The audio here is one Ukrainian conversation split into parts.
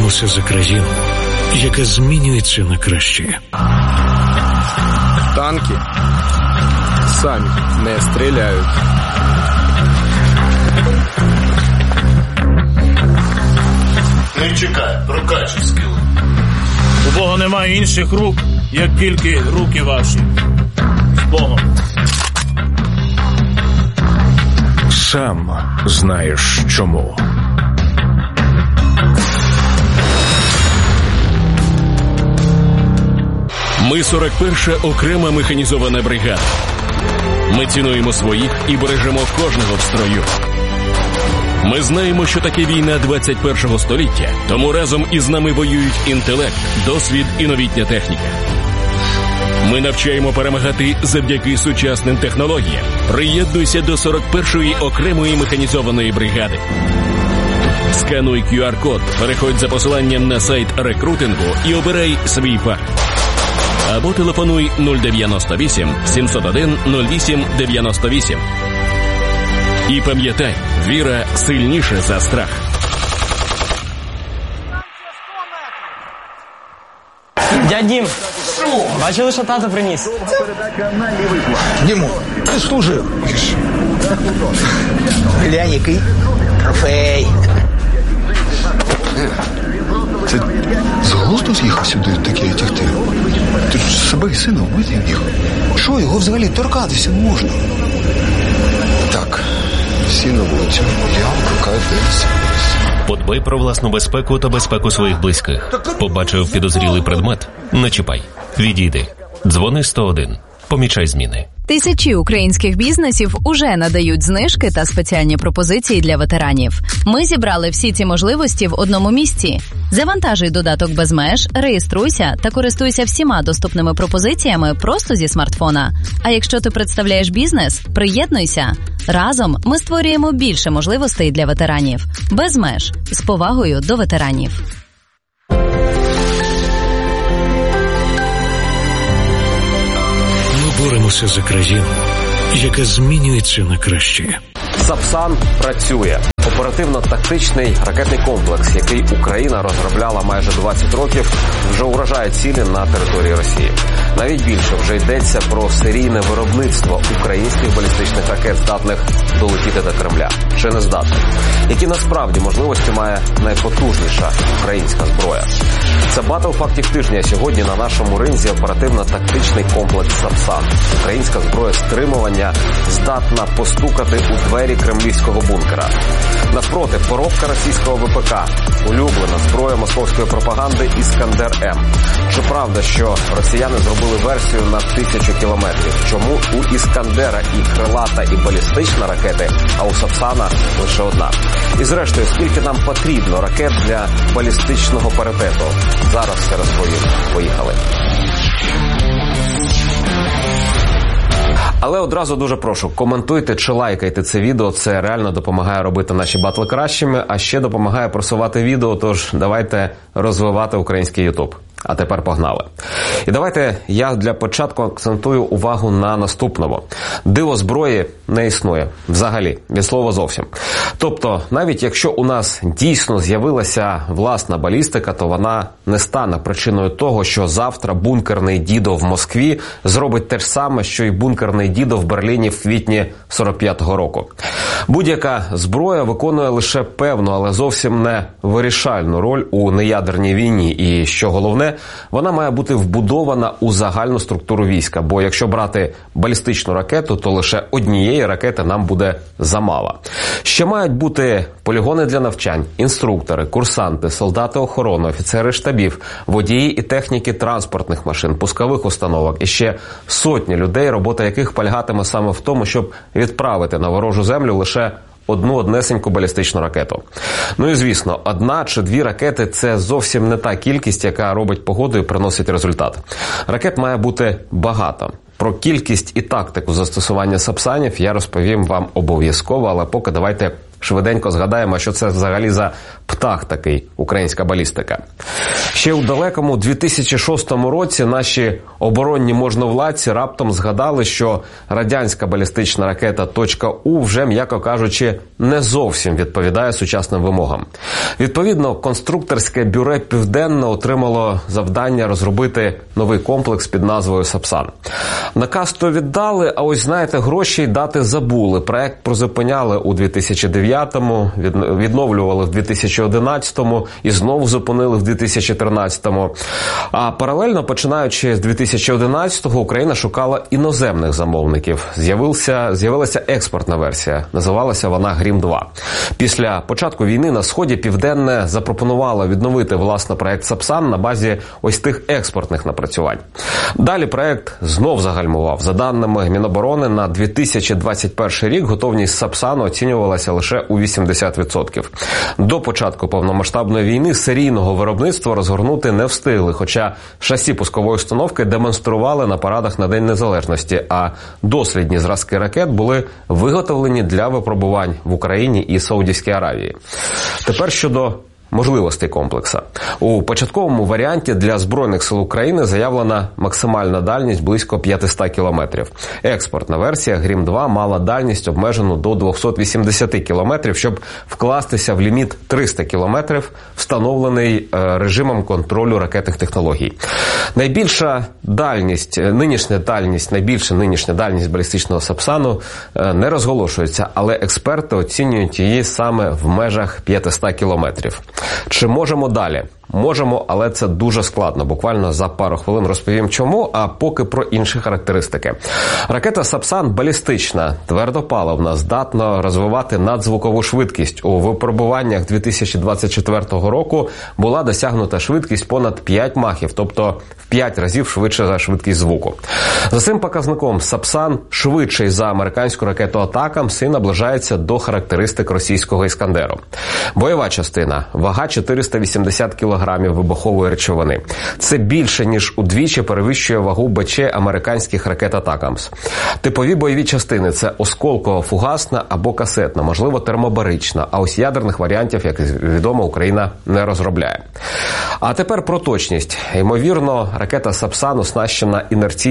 боремося за країну, яка змінюється на краще. Танки самі не стріляють. Не чекай, прокачуй скіл. У Бога немає інших рук, як тільки руки ваші. З Богом. Сам знаєш чому. Ми 41-ша окрема механізована бригада. Ми цінуємо своїх і бережемо кожного в строю. Ми знаємо, що таке війна 21-го століття, тому разом із нами воюють інтелект, досвід і новітня техніка. Ми навчаємо перемагати завдяки сучасним технологіям. Приєднуйся до 41-ї окремої механізованої бригади. Скануй QR-код, переходь за посиланням на сайт рекрутингу і обирай свій парк. Або телефонуй 098 701 08 98. І пам'ятай, віра сильніша за страх. Дядь Дім, бачили, що тато приніс? Діму, ти служив. Глянь, який трофей. Ти з глузду з'їхав сюди таке тягти? Ти ж себе і сина вбити міг. Що, його взагалі торкатися не можна? Так, всі на вулицю. Я викликаю десь. Подбай про власну безпеку та безпеку своїх близьких. Побачив підозрілий предмет? Не чіпай. Відійди. Дзвони 101. Помічай зміни. Тисячі українських бізнесів уже надають знижки та спеціальні пропозиції для ветеранів. Ми зібрали всі ці можливості в одному місці. Завантажуй додаток «Без меж», реєструйся та користуйся всіма доступними пропозиціями просто зі смартфона. А якщо ти представляєш бізнес, приєднуйся. Разом ми створюємо більше можливостей для ветеранів. «Без меж» – з повагою до ветеранів. Боремося за країну, яка змінюється на краще. Сапсан працює. Оперативно-тактичний ракетний комплекс, який Україна розробляла майже 20 років, вже уражає цілі на території Росії. Навіть більше, вже йдеться про серійне виробництво українських балістичних ракет, здатних долетіти до Кремля. Чи не здатних? Які насправді можливості має найпотужніша українська зброя? Це батл фактів тижня. Сьогодні на нашому ринзі оперативно-тактичний комплекс «Сапсан». Українська зброя стримування здатна постукати у двері кремлівського бункера. Навпроти, поробка російського ВПК, улюблена зброя московської пропаганди «Іскандер-М». Чи правда, що росіяни зробили версію на 1000 кілометрів? Чому у «Іскандера» і крилата, і балістична ракети, а у «Сапсана» лише одна? І зрештою, скільки нам потрібно ракет для балістичного паритету? Зараз все розповім. Поїхали. Але одразу дуже прошу, коментуйте чи лайкайте це відео, це реально допомагає робити наші батли кращими, а ще допомагає просувати відео, тож давайте розвивати український ютуб. А тепер погнали. І давайте я для початку акцентую увагу на наступному. Диво зброї не існує. Взагалі. Від слова зовсім. Тобто, навіть якщо у нас дійсно з'явилася власна балістика, то вона не стане причиною того, що завтра бункерний дідо в Москві зробить те ж саме, що і бункерний дідо в Берліні в квітні 45-го року. Будь-яка зброя виконує лише певну, але зовсім не вирішальну роль у неядерній війні. І, що головне, вона має бути вбудована у загальну структуру війська, бо якщо брати балістичну ракету, то лише однієї ракети нам буде замало. Ще мають бути полігони для навчань, інструктори, курсанти, солдати охорони, офіцери штабів, водії і техніки транспортних машин, пускових установок і ще сотні людей, робота яких полягатиме саме в тому, щоб відправити на ворожу землю лише однесеньку балістичну ракету. Ну і звісно, 1 чи 2 ракети – це зовсім не та кількість, яка робить погоду і приносить результат. Ракет має бути багато. Про кількість і тактику застосування сапсанів я розповім вам обов'язково, але поки давайте швиденько згадаємо, що це взагалі за Птах такий, українська балістика. Ще у далекому 2006 році наші оборонні можновладці раптом згадали, що радянська балістична ракета .У вже, м'яко кажучи, не зовсім відповідає сучасним вимогам. Відповідно, конструкторське бюро «Південне» отримало завдання розробити новий комплекс під назвою «Сапсан». Наказ то віддали, а ось, знаєте, гроші й дати забули. Проект призупиняли у 2009-му, відновлювали в 2011-му і знову зупинили в 2013-му. А паралельно, починаючи з 2011-го, Україна шукала іноземних замовників. З'явилася експортна версія. Називалася вона «Грім-2». Після початку війни на Сході Південне запропонувало відновити, власне, проект «Сапсан» на базі ось тих експортних напрацювань. Далі проект знов загальмував. За даними Міноборони, на 2021 рік готовність «Сапсану» оцінювалася лише у 80%. До початку повномасштабної війни серійного виробництва розгорнути не встигли, хоча шасі пускової установки демонстрували на парадах на День Незалежності, а дослідні зразки ракет були виготовлені для випробувань в Україні і Саудівській Аравії. Тепер щодо можливостей комплекса. У початковому варіанті для Збройних сил України заявлена максимальна дальність близько 500 кілометрів. Експортна версія «Грім-2» мала дальність обмежену до 280 кілометрів, щоб вкластися в ліміт 300 кілометрів, встановлений режимом контролю ракетних технологій. Найбільша нинішня дальність балістичного «Сапсану» не розголошується, але експерти оцінюють її саме в межах 500 кілометрів. Чи можемо далі? Можемо, але це дуже складно. Буквально за пару хвилин розповім чому, а поки про інші характеристики. Ракета «Сапсан» балістична, твердопаливна, здатна розвивати надзвукову швидкість. У випробуваннях 2024 року була досягнута швидкість понад 5 махів, тобто в 5 разів швидше за швидкість звуку. За цим показником «Сапсан» швидший за американську ракету «Атакамс» і наближається до характеристик російського «Іскандеру». Бойова частина. Вага 480 кг вибухової речовини. Це більше, ніж удвічі перевищує вагу БЧ американських ракет «Атакамс». Типові бойові частини – це осколково-фугасна або касетна, можливо, термобарична, а ось ядерних варіантів, як відомо, Україна не розробляє. А тепер про точність. Ймовірно, ракета «Сапсан» оснащена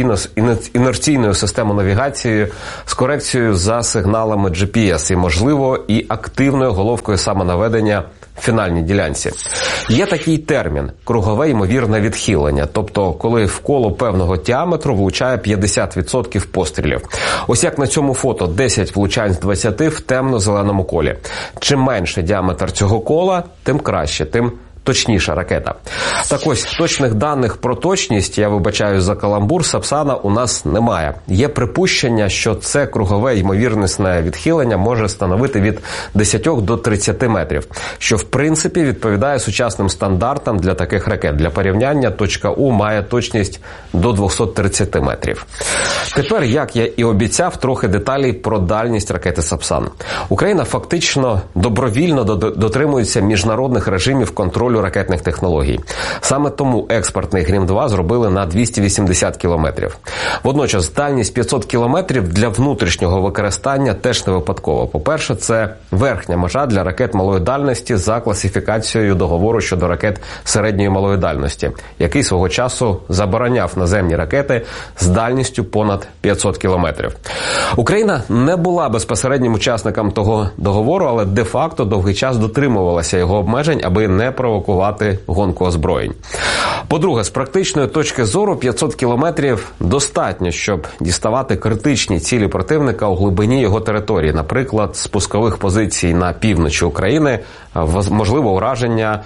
інерційною системою навігації з корекцією за сигналами GPS і, можливо, і активною головкою самонаведення в фінальній ділянці. Є такий термін – кругове ймовірне відхилення, тобто коли в коло певного діаметру влучає 50% пострілів. Ось як на цьому фото, 10 влучань з 20 в темно-зеленому колі. Чим менше діаметр цього кола, тим краще, тим точніша ракета. Так ось, точних даних про точність, я вибачаю за каламбур, «Сапсана» у нас немає. Є припущення, що це кругове ймовірне відхилення може становити від 10 до 30 метрів, що в принципі відповідає сучасним стандартам для таких ракет. Для порівняння «У» має точність до 230 метрів. Тепер, як я і обіцяв, трохи деталей про дальність ракети «Сапсан». Україна фактично добровільно дотримується міжнародних режимів контролю ракетних технологій. Саме тому експортний «Грім-2» зробили на 280 кілометрів. Водночас дальність 500 кілометрів для внутрішнього використання теж не випадково. По-перше, це верхня межа для ракет малої дальності за класифікацією договору щодо ракет середньої малої дальності, який свого часу забороняв наземні ракети з дальністю понад 500 кілометрів. Україна не була безпосереднім учасником того договору, але де-факто довгий час дотримувалася його обмежень, аби не провокувати гонку озброєнь. По-друге, з практичної точки зору 500 кілометрів достатньо, щоб діставати критичні цілі противника у глибині його території, наприклад, з пускових позицій на півночі України, можливо ураження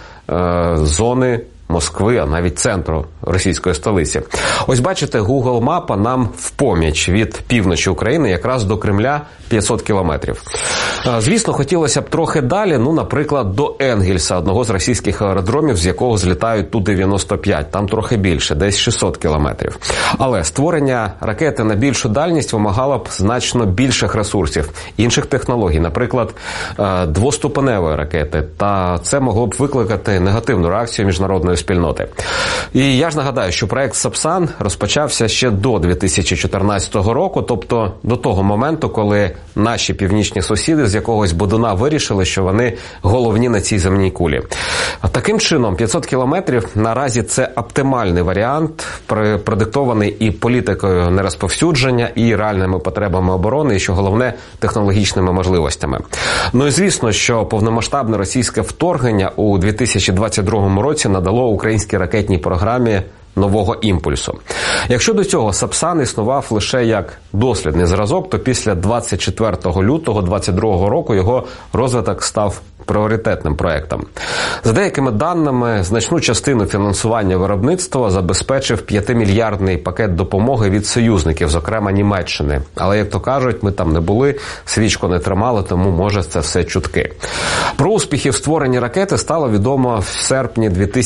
зони Москви, а навіть центру російської столиці. Ось бачите, Google мапа нам в поміч від півночі України якраз до Кремля 500 кілометрів. Звісно, хотілося б трохи далі, наприклад, до Енгельса, одного з російських аеродромів, з якого злітають Ту-95, там трохи більше, десь 600 кілометрів. Але створення ракети на більшу дальність вимагало б значно більших ресурсів, інших технологій, наприклад, двоступеневої ракети, та це могло б викликати негативну реакцію міжнародної спільноти. І я ж нагадаю, що проект «Сапсан» розпочався ще до 2014 року, тобто до того моменту, коли наші північні сусіди з якогось бодуна вирішили, що вони головні на цій земній кулі. Таким чином, 500 кілометрів наразі це оптимальний варіант, продиктований і політикою нерозповсюдження, і реальними потребами оборони, і, що головне, технологічними можливостями. Ну і звісно, що повномасштабне російське вторгнення у 2022 році надало українській ракетній програмі нового імпульсу. Якщо до цього «Сапсан» існував лише як дослідний зразок, то після 24 лютого 2022 року його розвиток став пріоритетним проектом. За деякими даними, значну частину фінансування виробництва забезпечив 5-мільярдний пакет допомоги від союзників, зокрема Німеччини. Але, як то кажуть, ми там не були, свічку не тримали, тому, може, це все чутки. Про успіхи в створенні ракети стало відомо в серпні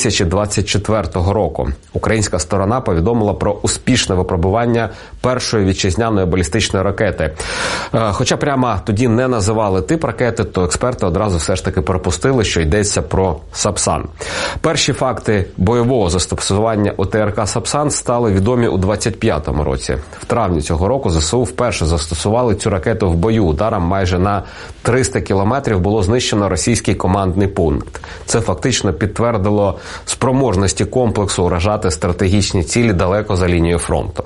2024 року. Українська сторона повідомила про успішне випробування першої вітчизняної балістичної ракети. Хоча прямо тоді не називали тип ракети, то експерти одразу все ж таки припустили, що йдеться про «Сапсан». Перші факти бойового застосування ОТРК «Сапсан» стали відомі у 25-му році. В травні цього року ЗСУ вперше застосували цю ракету в бою. Ударом майже на 300 кілометрів було знищено російський командний пункт. Це фактично підтвердило спроможності комплексу уражати стратегічні цілі далеко за лінією фронту.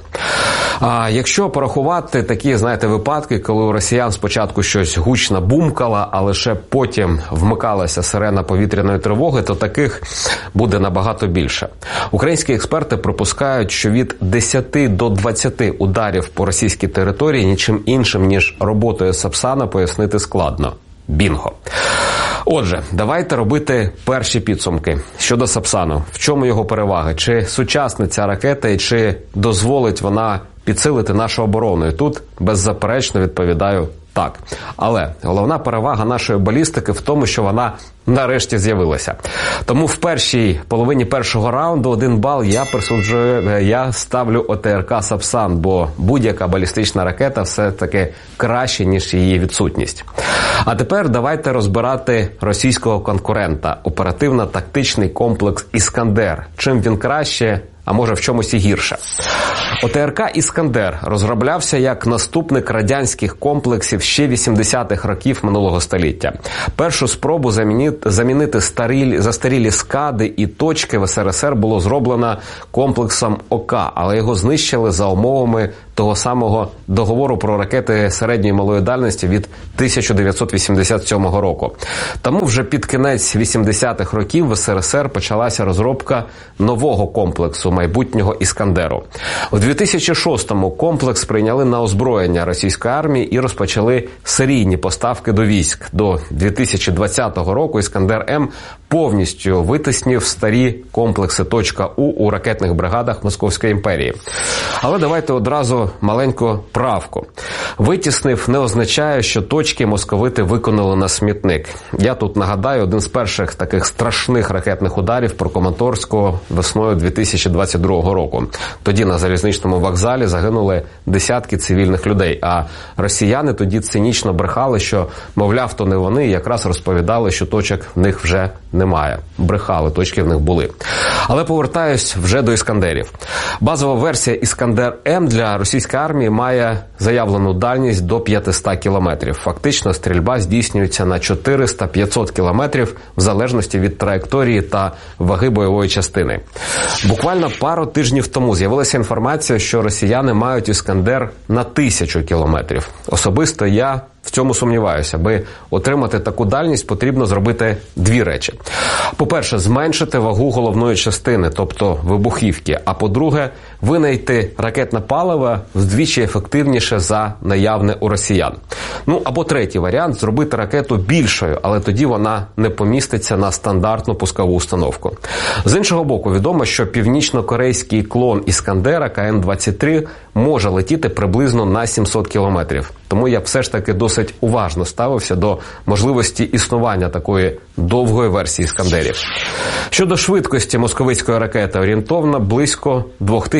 А якщо порахувати такі, випадки, коли у росіян спочатку щось гучно бумкало, а лише потім вмикалася сирена повітряної тривоги, то таких буде набагато більше. Українські експерти припускають, що від 10 до 20 ударів по російській території нічим іншим, ніж роботою «Сапсана» пояснити складно. Бінго! Отже, давайте робити перші підсумки щодо «Сапсану». В чому його переваги? Чи сучасна ця ракета і чи дозволить вона підсилити нашу оборону? І тут беззаперечно відповідаю так. Але головна перевага нашої балістики в тому, що вона нарешті з'явилася. Тому в першій половині першого раунду 1 бал я ставлю ОТРК «Сапсан», бо будь-яка балістична ракета все-таки краще, ніж її відсутність. А тепер давайте розбирати російського конкурента – оперативно-тактичний комплекс «Іскандер». Чим він краще, а може в чомусь і гірше. ОТРК «Іскандер» розроблявся як наступник радянських комплексів ще 80-х років минулого століття. Першу спробу замінити застарілі скади і точки в СРСР було зроблено комплексом ОК, але його знищили за умовами того самого договору про ракети середньої і малої дальності від 1987 року. Тому вже під кінець 80-х років в СРСР почалася розробка нового комплексу майбутнього «Іскандеру». У 2006-му комплекс прийняли на озброєння російської армії і розпочали серійні поставки до військ. До 2020 року «Іскандер-М» повністю витіснив старі комплекси «У» у ракетних бригадах Московської імперії. Але давайте одразу маленьку правку. Витіснив не означає, що точки московити виконали на смітник. Я тут нагадаю один з перших таких страшних ракетних ударів про Краматорського весною 2022 року. Тоді на залізничному вокзалі загинули десятки цивільних людей, а росіяни тоді цинічно брехали, що, мовляв, то не вони, якраз розповідали, що точок в них вже немає. Брехали, точки в них були. Але повертаюсь вже до «Іскандерів». Базова версія «Іскандер-М» для російської армії має заявлену дальність до 500 кілометрів. Фактично, стрільба здійснюється на 400-500 кілометрів в залежності від траєкторії та ваги бойової частини. Буквально пару тижнів тому з'явилася інформація, що росіяни мають «Іскандер» на 1000 кілометрів. Особисто я в цьому сумніваюся. Аби отримати таку дальність, потрібно зробити дві речі. По-перше, зменшити вагу головної частини, тобто вибухівки. А по-друге, винайти ракетне паливо вдвічі ефективніше за наявне у росіян. Або третій варіант – зробити ракету більшою, але тоді вона не поміститься на стандартну пускову установку. З іншого боку, відомо, що північно-корейський клон «Іскандера» КН-23 може летіти приблизно на 700 кілометрів. Тому я все ж таки досить уважно ставився до можливості існування такої довгої версії «Іскандерів». Щодо швидкості московицької ракети, орієнтовно близько 2000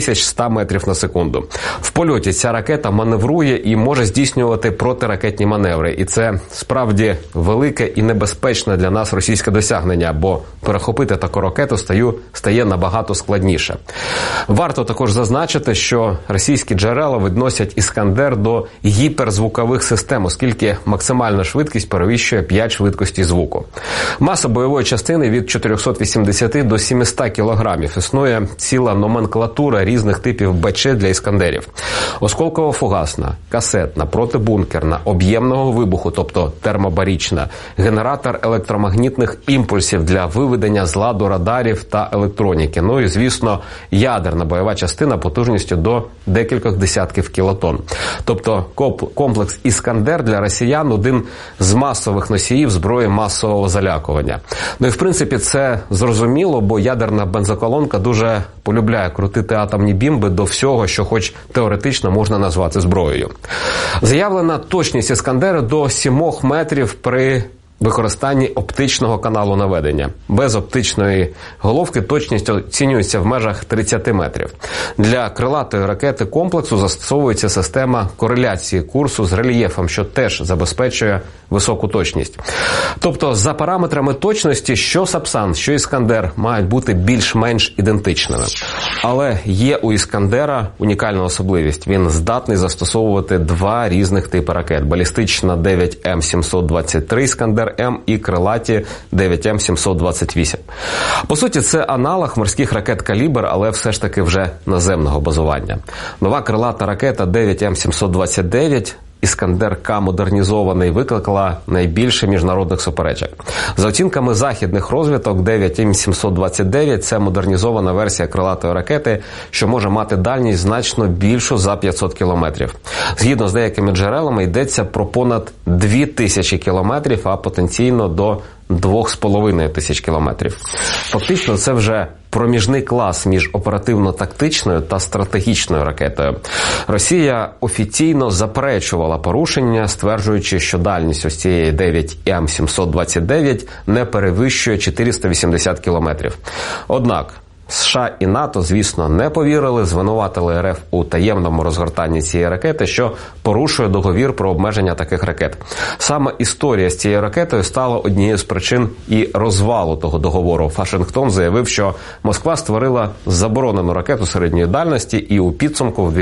5100 метрів на секунду. В польоті ця ракета маневрує і може здійснювати протиракетні маневри. І це справді велике і небезпечне для нас російське досягнення, бо перехопити таку ракету стає набагато складніше. Варто також зазначити, що російські джерела відносять «Іскандер» до гіперзвукових систем, оскільки максимальна швидкість перевищує 5 швидкостей звуку. Маса бойової частини від 480 до 700 кілограмів. Існує ціла номенклатура різних типів БЧ для «Іскандерів». Осколково-фугасна, касетна, протибункерна, об'ємного вибуху, тобто термобарічна, генератор електромагнітних імпульсів для виведення з ладу радарів та електроніки. Ну і, звісно, ядерна бойова частина потужністю до декількох десятків кілотон. Тобто комплекс «Іскандер» для росіян – один з масових носіїв зброї масового залякування. Ну і, в принципі, це зрозуміло, бо ядерна бензоколонка дуже полюбляє крутити атомні бімби до всього, що хоч теоретично можна назвати зброєю. Заявлена точність «Іскандера» до 7 метрів при використанні оптичного каналу наведення. Без оптичної головки точність оцінюється в межах 30 метрів. Для крилатої ракети комплексу застосовується система кореляції курсу з рельєфом, що теж забезпечує високу точність. Тобто, за параметрами точності, що «Сапсан», що «Іскандер» мають бути більш-менш ідентичними. Але є у «Іскандера» унікальна особливість. Він здатний застосовувати 2 різних типи ракет. Балістична 9М723 «Іскандер М» і крилаті 9М728. По суті, це аналог морських ракет «Калібр», але все ж таки вже наземного базування. Нова крилата ракета 9М729 «Іскандер-К» модернізований викликала найбільше міжнародних суперечок. За оцінками західних розвідок, 9М729 – це модернізована версія крилатої ракети, що може мати дальність значно більшу за 500 кілометрів. Згідно з деякими джерелами, йдеться про понад 2000 кілометрів, а потенційно до 2500 кілометрів. Фактично, це вже проміжний клас між оперативно-тактичною та стратегічною ракетою. Росія офіційно заперечувала порушення, стверджуючи, що дальність ось цієї 9М729 не перевищує 480 кілометрів. Однак США і НАТО, звісно, не повірили, звинуватили РФ у таємному розгортанні цієї ракети, що порушує договір про обмеження таких ракет. Саме історія з цією ракетою стала однією з причин і розвалу того договору. Вашингтон заявив, що Москва створила заборонену ракету середньої дальності, і у підсумку в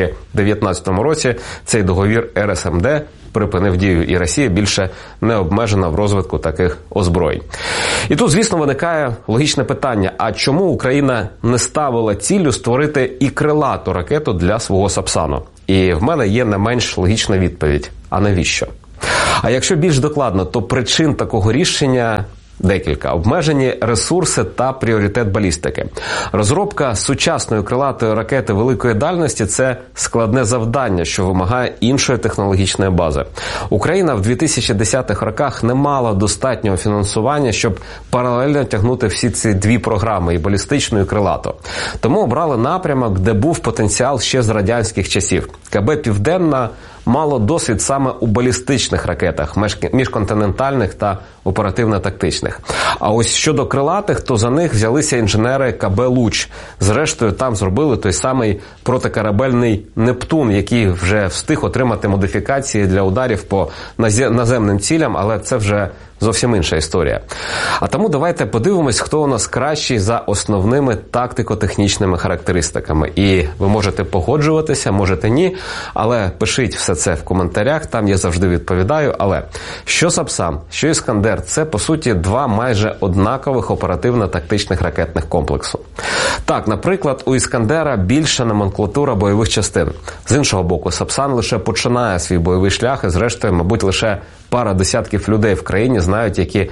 2019 році цей договір РСМД припинив дію, і Росія більше не обмежена в розвитку таких озброєнь. І тут, звісно, виникає логічне питання, а чому Україна не ставила ціллю створити і крилату ракету для свого «Сапсану»? І в мене є не менш логічна відповідь. А навіщо? А якщо більш докладно, то причин такого рішення декілька. Обмежені ресурси та пріоритет балістики. Розробка сучасної крилатої ракети великої дальності – це складне завдання, що вимагає іншої технологічної бази. Україна в 2010-х роках не мала достатнього фінансування, щоб паралельно тягнути всі ці 2 програми – і балістичну, і крилату. Тому обрали напрямок, де був потенціал ще з радянських часів. КБ «Південна» мало досвід саме у балістичних ракетах, міжконтинентальних та оперативно-тактичних. А ось щодо крилатих, то за них взялися інженери КБ «Луч». Зрештою, там зробили той самий протикорабельний «Нептун», який вже встиг отримати модифікації для ударів по наземним цілям, але це вже зовсім інша історія. А тому давайте подивимось, хто у нас кращий за основними тактико-технічними характеристиками. І ви можете погоджуватися, можете ні, але пишіть все це в коментарях, там я завжди відповідаю. Але що «Сапсан», що «Іскандер» – це, по суті, 2 майже однакових оперативно-тактичних ракетних комплексу. Так, наприклад, у «Іскандера» більша номенклатура бойових частин. З іншого боку, «Сапсан» лише починає свій бойовий шлях, і зрештою, мабуть, лише пара десятків людей в країні знають, які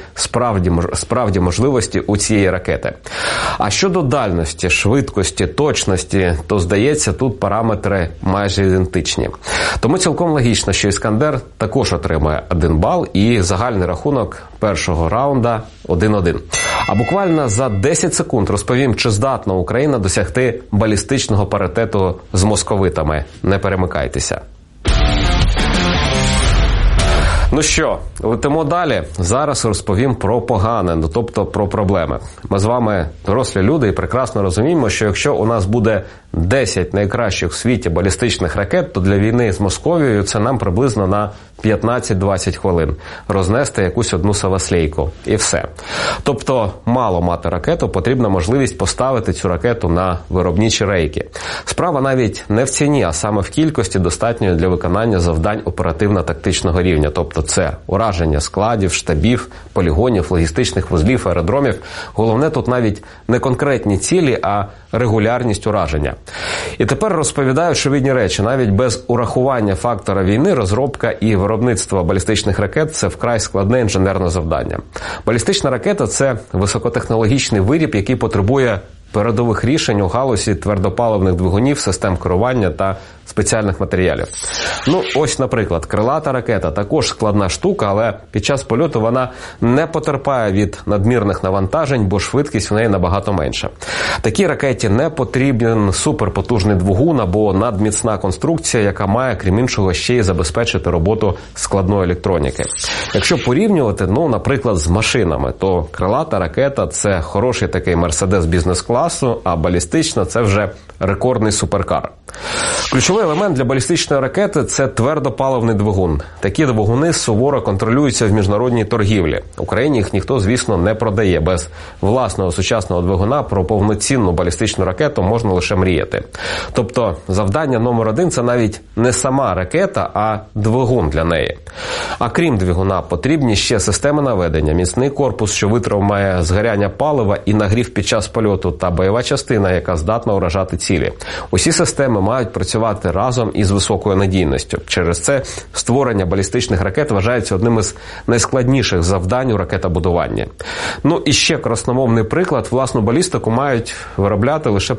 справді можливості у цієї ракети. А щодо дальності, швидкості, точності, то, здається, тут параметри майже ідентичні. Тому цілком логічно, що «Іскандер» також отримує 1 бал і загальний рахунок першого раунда 1-1. А буквально за 10 секунд розповім, чи здатна Україна досягти балістичного паритету з московитами. Не перемикайтеся. Ну що, летимо далі. Зараз розповім про погане, тобто про проблеми. Ми з вами дорослі люди і прекрасно розуміємо, що якщо у нас буде 10 найкращих в світі балістичних ракет, то для війни з Московією це нам приблизно на 15-20 хвилин рознести якусь одну Саваслейку. І все. Тобто мало мати ракету, потрібна можливість поставити цю ракету на виробничі рейки. Справа навіть не в ціні, а саме в кількості, достатньої для виконання завдань оперативно-тактичного рівня. Тобто це ураження складів, штабів, полігонів, логістичних вузлів, аеродромів. Головне тут навіть не конкретні цілі, а регулярність ураження. І тепер розповідаю очевидні речі. Навіть без урахування фактора війни розробка і виробництво балістичних ракет – це вкрай складне інженерне завдання. Балістична ракета – це високотехнологічний виріб, який потребує передових рішень у галузі твердопаливних двигунів, систем керування та спеціальних матеріалів. Ось, наприклад, крилата ракета також складна штука, але під час польоту вона не потерпає від надмірних навантажень, бо швидкість в неї набагато менша. Такій ракеті не потрібен суперпотужний двигун або надміцна конструкція, яка має, крім іншого, ще й забезпечити роботу складної електроніки. Якщо порівнювати, наприклад, з машинами, то крилата ракета – це хороший такий Мерседес бізнес-класу, а балістична – це вже рекордний суперкар. Ключовий елемент для балістичної ракети – це твердопаливний двигун. Такі двигуни суворо контролюються в міжнародній торгівлі. Україні їх ніхто, звісно, не продає. Без власного сучасного двигуна про повноцінну балістичну ракету можна лише мріяти. Тобто завдання номер 1 – це навіть не сама ракета, а двигун для неї. А крім двигуна, потрібні ще системи наведення, міцний корпус, що витримає згоряння палива і нагрів під час польоту, та бойова частина, яка здатна уражати цілі. Усі системи мають працювати разом із високою надійністю. Через це створення балістичних ракет вважається одним із найскладніших завдань у ракетобудуванні. І ще красномовний приклад. Власну балістику вміють виробляти лише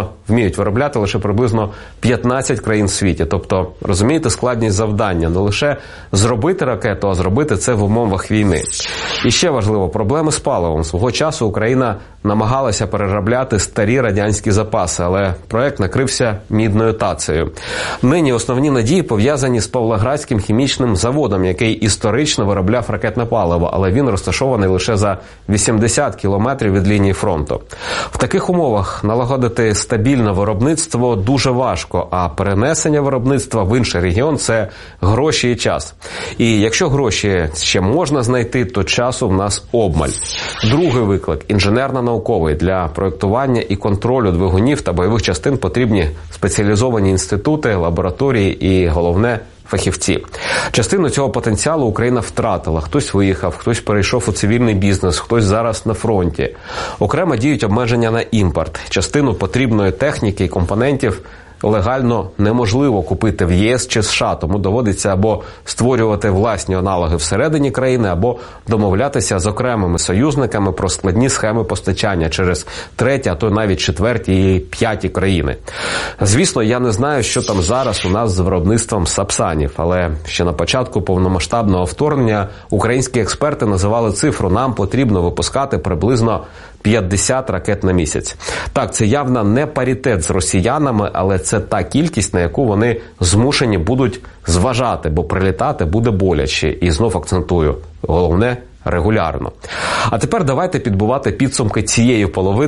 приблизно 15 країн в світі. Тобто, розумієте, складність завдання. Не лише зробити ракету, а зробити це в умовах війни. І ще важливо, проблеми з паливом. Свого часу Україна намагалася переробляти старі радянські запаси, але проект накрився мідною тацею. Нині основні надії пов'язані з Павлоградським хімічним заводом, який історично виробляв ракетне паливо, але він розташований лише за 80 кілометрів від лінії фронту. В таких умовах налагодити стабільне виробництво дуже важко, а перенесення виробництва в інший регіон – це гроші і час. І якщо гроші ще можна знайти, то часу в нас обмаль. Другий виклик – інженерно-науковий. Для проєктування і контролю двигунів та бойових частин потрібні спеціалізовані інститути, лабораторії і, головне, фахівці. Частину цього потенціалу Україна втратила. Хтось виїхав, хтось перейшов у цивільний бізнес, хтось зараз на фронті. Окремо діють обмеження на імпорт. Частину потрібної техніки і компонентів легально неможливо купити в ЄС чи США, тому доводиться або створювати власні аналоги всередині країни, або домовлятися з окремими союзниками про складні схеми постачання через треті, а то навіть четверті і п'яті країни. Звісно, я не знаю, що там зараз у нас з виробництвом сапсанів, але ще на початку повномасштабного вторгнення українські експерти називали цифру: нам потрібно випускати приблизно 50 ракет на місяць. Так, це явно не паритет з росіянами, але це та кількість, на яку вони змушені будуть зважати, бо прилітати буде боляче. І знов акцентую, головне – регулярно. А тепер давайте підбивати підсумки цієї половини